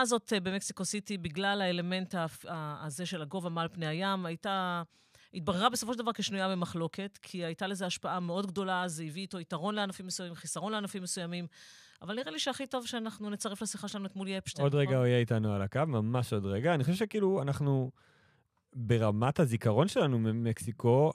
הזאת במקסיקו סיטי, בגלל האלמנט הזה של הגובה מעל פני הים, התבררה בסופו של דבר כשנויה במחלוקת, כי הייתה לזה השפעה מאוד גדולה, זה הביא איתו יתרון לענפים מסוימים, חיסרון לענפים מסוימים, אבל נראה לי שהכי טוב שאנחנו נצרף לשיחה שלנו את מולי אפשטיין. עוד רגע הוא יהיה איתנו על הקו, ממש עוד רגע. אני חושב שכאילו אנחנו, ברמת הזיכרון שלנו ממקסיקו,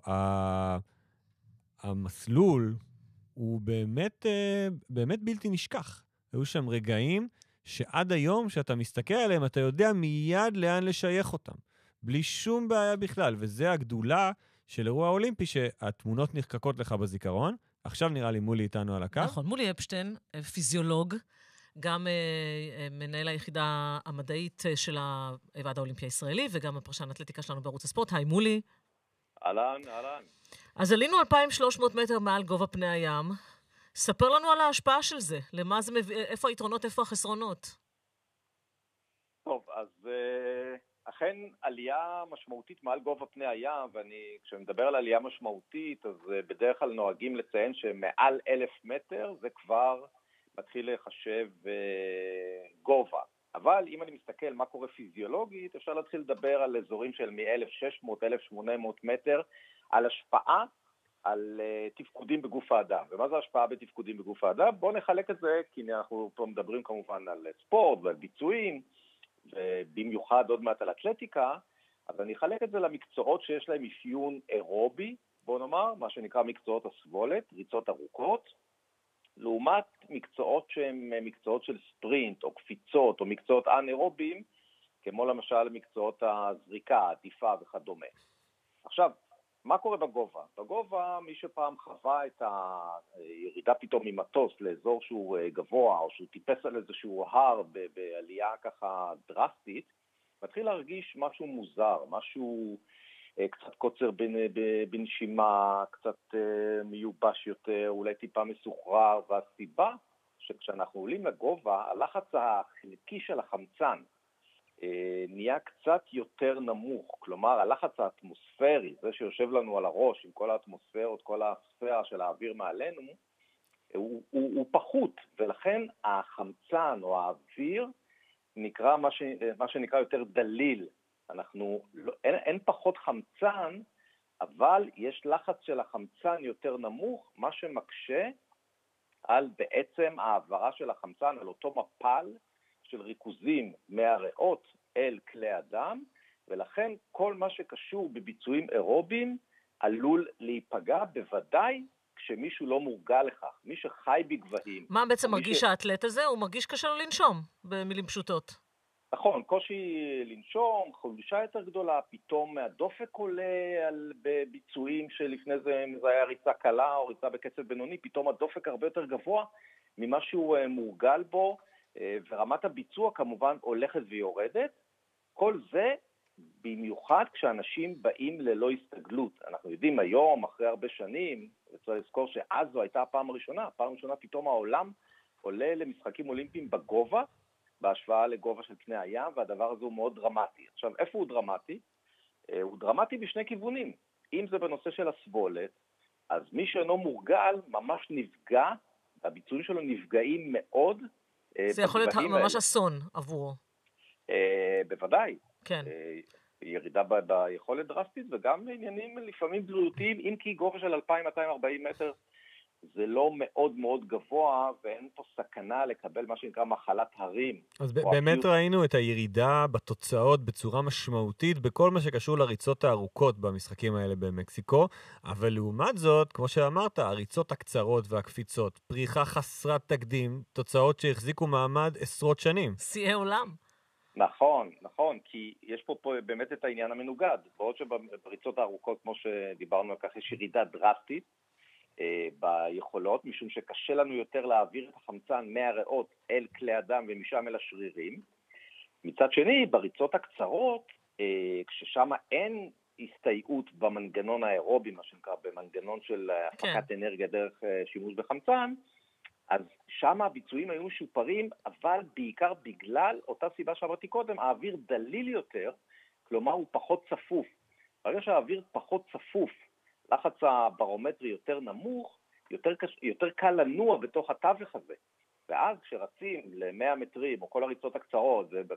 המסלול הוא באמת בלתי נשכח. היו שם רגעים שעד היום, שאתה מסתכל עליהם, אתה יודע מיד לאן לשייך אותם. בלי שום בעיה בכלל, וזה הגדולה של אירוע אולימפי, שהתמונות נחקקות לך בזיכרון. עכשיו נראה לי מולי איתנו על הקו. נכון, מולי אפשטיין, פיזיולוג, גם מנהל היחידה המדעית של הוועד האולימפי הישראלי, וגם הפרשן אתלטיקה שלנו בערוץ הספורט. היי מולי. אהלן. אז עלינו 2,300 מטר מעל גובה פני הים. ספר לנו על ההשפעה של זה. למה זה מביא, איפה היתרונות, איפה החסרונות? טוב, אז אכן עלייה משמעותית מעל גובה פני הים, כשאני מדבר על עלייה משמעותית, אז בדרך כלל נוהגים לציין שמעל 1,000 מטר זה כבר מתחיל לחשב גובה. אבל אם אני מסתכל מה קורה פיזיולוגית, אפשר להתחיל לדבר על אזורים של מ-1,600, 1,800 מטר, על השפעה על תפקודים בגוף האדם. ומה זה השפעה בתפקודים בגוף האדם? בואו נחלק את זה, כי אנחנו פה מדברים כמובן על ספורט ועל ביצועים, ובמיוחד עוד מעט על אתלטיקה, אז אני אחלק את זה למקצועות שיש להם אפיון אירובי, בוא נאמר, מה שנקרא מקצועות הסבולת, ריצות ארוכות, לעומת מקצועות שהם מקצועות של ספרינט או קפיצות או מקצועות אנאירוביים, כמו למשל מקצועות הזריקה, העטיפה וכדומה. עכשיו, מה קורה בגובה? בגובה, מי שפעם חווה את הירידה פתאום ממטוס לאזור שהוא גבוה, או שהוא טיפס על איזשהו הר בעלייה ככה דרסטית, מתחיל להרגיש משהו מוזר, משהו קצת קוצר בנשימה, קצת מיובש יותר, אולי טיפה מסוחרר, והסיבה שכשאנחנו עולים לגובה, הלחץ החלקי של החמצן נהיה קצת יותר נמוך, כלומר הלחץ האטמוספרי, זה שיושב לנו על הראש עם כל האטמוספרות, כל הספירה של האוויר מעלינו, הוא פחות, ולכן החמצן או האוויר נקרא מה שנקרא יותר דליל. אין פחות חמצן, אבל יש לחץ של החמצן יותר נמוך, מה שמקשה על בעצם העברה של החמצן, על אותו מפל של ריכוזים מהריאות אל כלי הדם, ולכן כל מה שקשור בביצועים אירוביים עלול להיפגע, בוודאי כשמישהו לא מורגל לכך, מי שחי בגבהים. מה בעצם מרגיש האתלט הזה? הוא מרגיש קשה לו לנשום, במילים פשוטות. נכון, קושי לנשום, חולשה יותר גדולה, פתאום הדופק עולה בביצועים שלפני זה היה ריצה קלה או ריצה בקצב בינוני, פתאום הדופק הרבה יותר גבוה ממה שהוא מורגל בו, ורמת הביצוע כמובן הולכת ויורדת. כל זה במיוחד כשאנשים באים ללא הסתגלות. אנחנו יודעים היום, אחרי הרבה שנים, וצריך לזכור שאז זו הייתה הפעם הראשונה פתאום העולם עולה למשחקים אולימפיים בגובה, בהשוואה לגובה של פני הים, והדבר הזה הוא מאוד דרמטי. עכשיו, איפה הוא דרמטי? הוא דרמטי בשני כיוונים. אם זה בנושא של הסבולת, אז מי שאינו מורגל ממש נפגע, הביצועים שלו נפגעים מאוד. זה יכול להיות ממש אסון עבורו. בוודאי. כן. ירידה ביכולת דרסטית, וגם עניינים לפעמים בריאותיים, אם כי גובה של 2,240 מטר, זה לא מאוד מאוד גבוה, ואין פה סכנה לקבל מה שנקרא מחלת הרים. אז באמת ראינו את הירידה בתוצאות בצורה משמעותית, בכל מה שקשור לריצות הארוכות במשחקים האלה במקסיקו, אבל לעומת זאת, כמו שאמרת, הריצות הקצרות והקפיצות, פריחה חסרת תקדים, תוצאות שהחזיקו מעמד עשרות שנים. שיאי עולם. נכון, כי יש פה באמת את העניין המנוגד, בעוד שבריצות הארוכות, כמו שדיברנו על כך, יש ירידה דרסטית, ביכולות, משום שקשה לנו יותר להעביר את החמצן מהריאות אל כלי הדם ומשם אל השרירים. מצד שני, בריצות הקצרות, כששם אין הסתייעות במנגנון האירובי, מה שנקרא, במנגנון של הפקת אנרגיה דרך שימוש בחמצן, אז שם הביצועים היו משופרים, אבל בעיקר בגלל אותה סיבה שאמרתי קודם, האוויר דליל יותר, כלומר הוא פחות צפוף. ברגע שהאוויר פחות צפוף, לחץ הברומטרי יותר נמוך, יותר קל לנוע בתוך התווך הזה. ואז כשרצים ל-100 מטרים, או כל הריצות הקצרות,